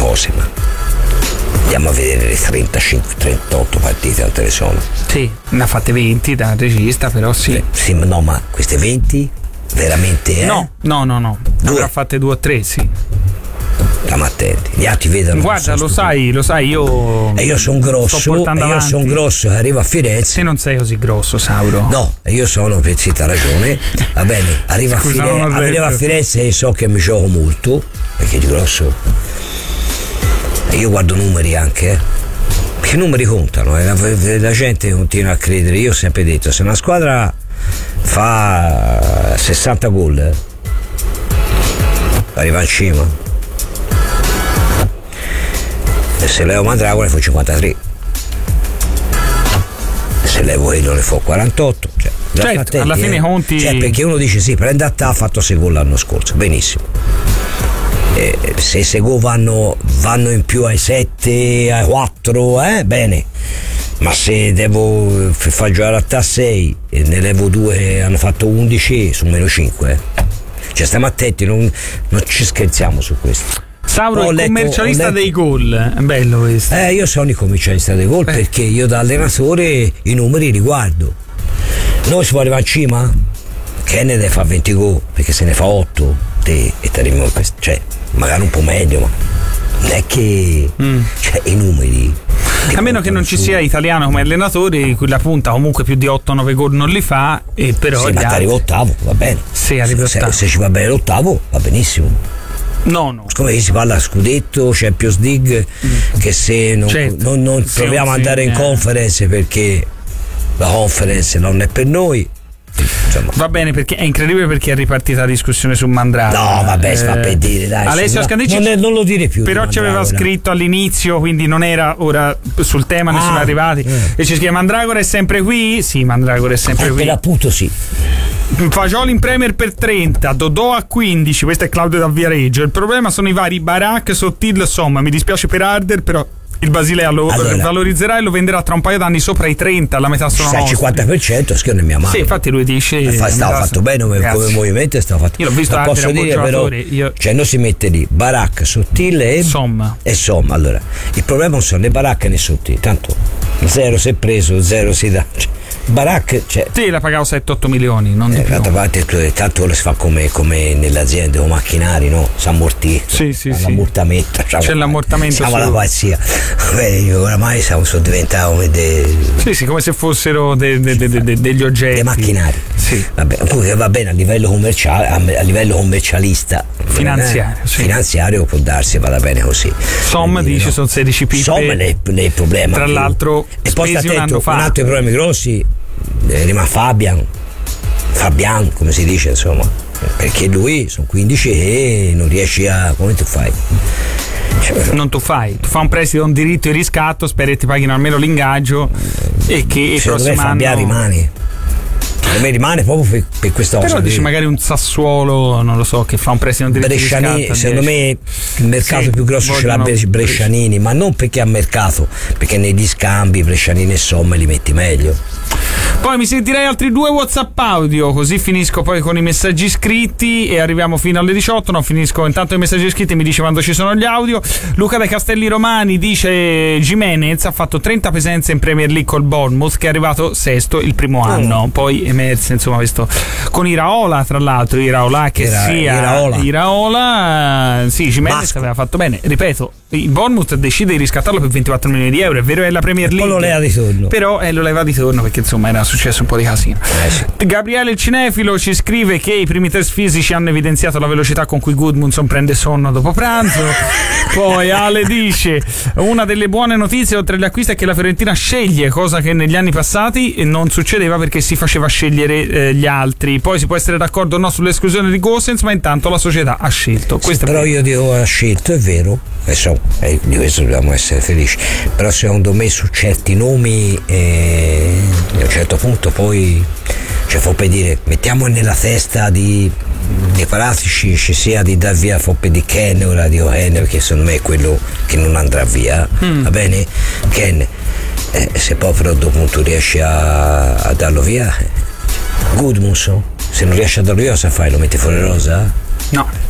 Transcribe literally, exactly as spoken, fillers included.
cose, ma andiamo a vedere le trentacinque trentotto partite quante ne sono. Sì, ne ha fatte venti da regista, però sì. Eh, sì, no, ma queste venti veramente eh? No, no, no, no. Ne avrà fatte due o tre, sì. Stiamo attenti, gli altri vedono. Guarda, lo sai, lo sai, io. E io sono grosso, sto portando e io sono grosso che arrivo a Firenze. Se non sei così grosso, Sauro. No, io sono pezzita ragione. Va bene, arrivo, Scusa, a, Firenze, arrivo a Firenze e so che mi gioco molto, perché di grosso. E io guardo numeri anche, eh. Perché i numeri contano, eh. la, la gente continua a credere. Io ho sempre detto, se una squadra fa sessanta gol, eh, arriva in cima. E se levo Mandragora ne fa cinquantatré, e se levo quello ne fa quarantotto, cioè, certo, attenti, alla fine eh. conti, cioè, perché uno dice sì, prende a te, ha fatto sei gol l'anno scorso, benissimo, e se sei gol vanno, vanno in più ai sette, ai quattro, eh, bene, ma se devo far giocare a te a sei e ne levo due, hanno fatto undici, sono meno cinque, eh. Cioè stiamo attenti, non, non ci scherziamo su questo. Sauro, il letto, commercialista letto... dei gol, è bello questo. Eh, io sono il commercialista dei gol, eh. perché io da allenatore i numeri li guardo. Noi si può arrivare in cima? Kennedy fa venti gol, perché se ne fa otto, te, e te arriviamo, cioè, magari un po' meglio, ma non è che mm. cioè, i numeri. A meno che non ci sia italiano come allenatore, cui la punta comunque più di otto nove gol non li fa, e però. Sì, ma ti arriva ottavo, va bene. Sì, arriva se, ottavo. Se, se ci va bene l'ottavo, va benissimo. No, no. Siccome si parla scudetto, Champions League, mm. che se non, certo. non, non proviamo ad andare in conference perché la conference non è per noi. Insomma. Va bene, perché è incredibile, perché è ripartita la discussione su Mandragora. No, vabbè, sta eh, per dire, dai. Alessio Scandici non, non lo dire più. Però ci aveva scritto all'inizio, quindi non era ora sul tema, ah, ne sono arrivati. Eh. E ci scrive: Mandragora è sempre qui? Sì, Mandragora è sempre eh, qui. Per l'appunto sì. Fagioli in Premier per trenta, Dodò a quindici, questo è Claudio da Viareggio. Il problema sono i vari Barak, Sottil, Somma. Mi dispiace per Arder, però il Basilea lo allora, valorizzerà e lo venderà tra un paio d'anni sopra i trenta, alla metà sono nostri. cinquanta per cento, che non è mia mano. Sì, infatti lui dice fa, stava fatto bene come, come movimento, stava fatto. Io l'ho visto, posso dire però, io... cioè non si mette lì Barak, Sottile e Somma. E Somma. Allora, il problema non sono né Barak né Sottile, tanto zero si è preso, zero si dà. Cioè, Barak, cioè, sì, la pagavo sette otto milioni, non di eh, più. Parte, tanto lo si fa come, come nelle aziende o macchinari, no? S'ammortisce. Sì, sì, sì. L'ammortamento. C'è l'ammortamento. Siamo alla pazzia. Vabbè, io oramai siamo, sono diventato come de... Sì, sì, come se fossero de, de, de, de, de, degli oggetti. Dei macchinari. Sì. Vabbè, comunque va bene a livello commerciale, a livello commercialista. Finanziario. Eh, sì. Finanziario può darsi, vada bene così. Somma dice no? Sono sedici pippe. Somma è il problema. Tra l'altro, e poi spesi un anno fa. Un altro dei problemi grossi rimane Fabian, Fabian come si dice, insomma, perché lui sono quindici e non riesci a, come tu fai? Cioè, non tu fai, tu fai un prestito, un diritto di riscatto, speri che ti paghino almeno l'ingaggio e che il prossimo anno Fabian rimane. Per me rimane proprio per, per questa cosa. Però dici di... magari un Sassuolo, non lo so, che fa un prestito un diritto Brescianini, di riscatto. Secondo me il mercato sì, più grosso ce l'ha Brescianini, ma non perché ha mercato, perché negli scambi Brescianini e Somma li metti meglio. Poi mi sentirei altri due WhatsApp audio, così finisco poi con i messaggi scritti e arriviamo fino alle diciotto. No, finisco intanto i messaggi scritti e mi dice quando ci sono gli audio. Luca dai Castelli Romani dice: Gimenez ha fatto trenta presenze in Premier League col Bournemouth, che è arrivato sesto il primo anno. Oh. Poi emerse, insomma, questo con Iraola, tra l'altro Iraola che Ira, sia Iraola, Iraola sì, Gimenez aveva fatto bene, ripeto. Il Bournemouth decide di riscattarlo per ventiquattro milioni di euro, è vero, è la Premier League, poi lo leva di torno, però eh, lo leva di torno perché insomma era successo un po' di casino. Eh sì. Gabriele il cinefilo ci scrive che i primi test fisici hanno evidenziato la velocità con cui Gudmundsson prende sonno dopo pranzo. Poi Ale dice: una delle buone notizie oltre agli acquisti è che la Fiorentina sceglie, cosa che negli anni passati non succedeva perché si faceva scegliere eh, gli altri. Poi si può essere d'accordo o no sull'esclusione di Gosens, ma intanto la società ha scelto. Sì, però io dico ha scelto, è vero, adesso eh, di questo dobbiamo essere felici, però secondo me su certi nomi eh, a un certo punto poi cioè Foppe dire mettiamo nella testa di di Paratici ci sia di dar via Foppe di Ken ora di Ken, perché secondo me è quello che non andrà via, mm. va bene? Ken eh, se poi però dopo tu riesci a, a darlo via, Gudmundsson se non riesci a darlo via cosa fai? Lo metti fuori rosa? No.